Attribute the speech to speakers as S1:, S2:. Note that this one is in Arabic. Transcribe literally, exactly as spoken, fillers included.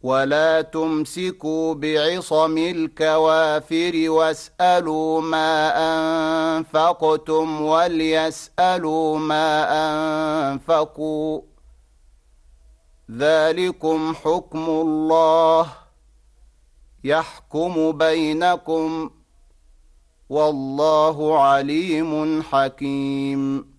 S1: ولا تمسكوا بعصم الكوافر واسألوا ما أنفقتم وليسألوا ما أنفقوا ذلكم حكم الله يحكم بينكم والله عليم حكيم.